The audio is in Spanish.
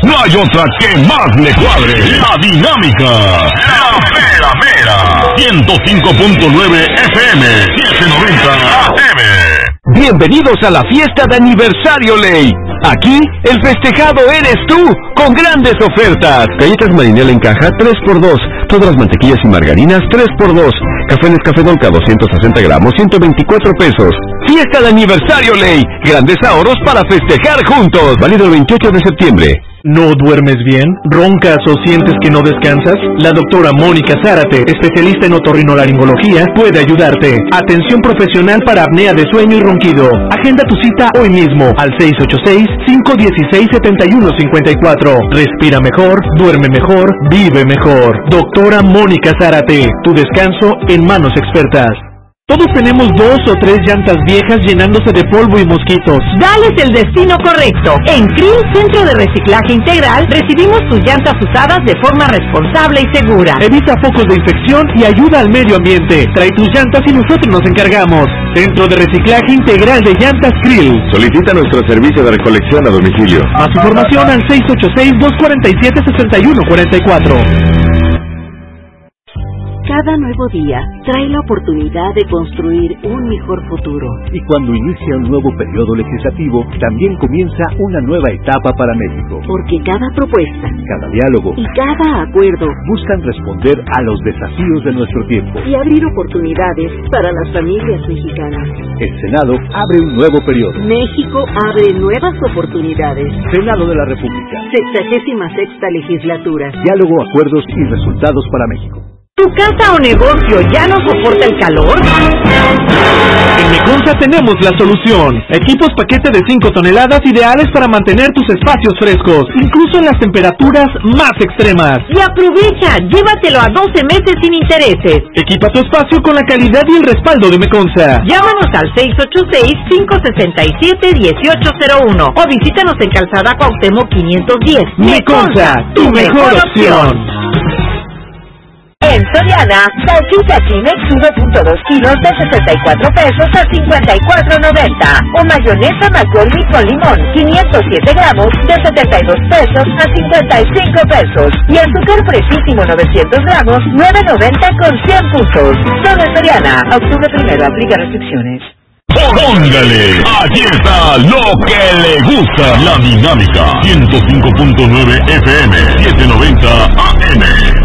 no hay otra que más le cuadre. La dinámica. La mera mera. 105.9 FM, 790 AM. Bienvenidos a la fiesta de aniversario Ley. Aquí, el festejado eres tú, con grandes ofertas. Galletas Marinela en caja, 3x2. Todas las mantequillas y margarinas, 3x2. Café Nescafé Dolca, 260 gramos, 124 pesos. Fiesta de aniversario Ley. Grandes ahorros para festejar juntos. Válido el 28 de septiembre. ¿No duermes bien? ¿Roncas o sientes que no descansas? La doctora Mónica Zárate, especialista en otorrinolaringología, puede ayudarte. Atención profesional para apnea de sueño y ronquido. Agenda tu cita hoy mismo al 686-516-7154. Respira mejor, duerme mejor, vive mejor. Doctora Mónica Zárate, tu descanso en manos expertas. Todos tenemos 2 o 3 llantas viejas llenándose de polvo y mosquitos. Dales el destino correcto. En Krill Centro de Reciclaje Integral recibimos tus llantas usadas de forma responsable y segura. Evita focos de infección y ayuda al medio ambiente. Trae tus llantas y nosotros nos encargamos. Centro de Reciclaje Integral de Llantas Krill. Solicita nuestro servicio de recolección a domicilio. Más información al 686-247-6144. Cada nuevo día trae la oportunidad de construir un mejor futuro. Y cuando inicia un nuevo periodo legislativo, también comienza una nueva etapa para México. Porque cada propuesta, cada diálogo y cada acuerdo buscan responder a los desafíos de nuestro tiempo y abrir oportunidades para las familias mexicanas. El Senado abre un nuevo periodo. México abre nuevas oportunidades. Senado de la República. 66ª legislatura. Diálogo, acuerdos y resultados para México. ¿Tu casa o negocio ya no soporta el calor? En Meconza tenemos la solución. Equipos paquete de 5 toneladas ideales para mantener tus espacios frescos, incluso en las temperaturas más extremas. Y aprovecha, llévatelo a 12 meses sin intereses. Equipa tu espacio con la calidad y el respaldo de Meconza. Llámanos al 686-567-1801 o visítanos en Calzada Cuauhtémoc 510. Meconza, tu mejor opción. En Soriana, salchicha Chimex 1.2 kilos de 64 pesos a 54.90. O mayonesa McCormick con limón, 507 gramos de 72 pesos a 55 pesos. Y azúcar fresísimo 900 gramos, 9.90 con 100 puntos. Solo en Soriana, octubre 1, aplica restricciones. Póngale, aquí está lo que le gusta. La dinámica, 105.9 FM, 790 AM.